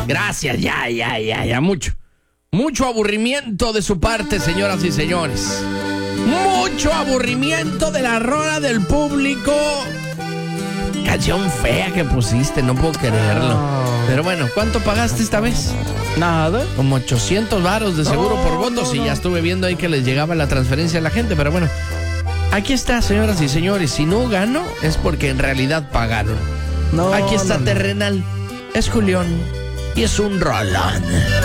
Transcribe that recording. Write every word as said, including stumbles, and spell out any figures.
Gracias, ya, ya, ya, ya, mucho. Mucho aburrimiento de su parte, señoras y señores. Mucho aburrimiento de la rola del público. Canción fea que pusiste, no puedo creerlo. Pero bueno, ¿cuánto pagaste esta vez? Nada. Como ochocientos varos de seguro No, por votos no, y no. ya estuve viendo ahí que les llegaba la transferencia a la gente, pero bueno. Aquí está, señoras y señores. Si no gano, es porque en realidad pagaron. No, Aquí está no, no. Terrenal. Es Julián y es un rolón.